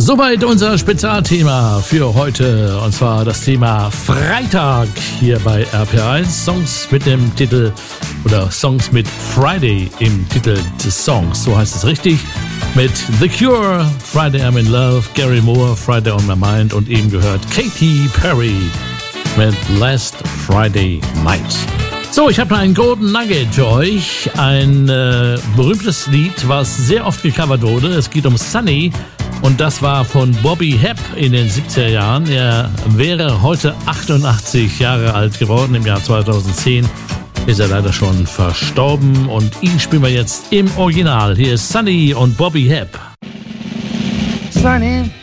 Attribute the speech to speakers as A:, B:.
A: Soweit unser Spezialthema für heute, und zwar das Thema Freitag hier bei RPR1. Songs mit dem Titel oder Songs mit Friday im Titel des Songs, so heißt es richtig. Mit The Cure, Friday I'm in Love, Gary Moore, Friday on My Mind und eben gehört Katy Perry mit Last Friday Night. So, ich habe noch einen Golden Nugget für euch, ein berühmtes Lied, was sehr oft gecovert wurde. Es geht um Sunny. Und das war von Bobby Hebb in den 70er Jahren. Er wäre heute 88 Jahre alt geworden. Im Jahr 2010 ist er leider schon verstorben. Und ihn spielen wir jetzt im Original. Hier ist Sunny und Bobby Hebb.
B: Sunny,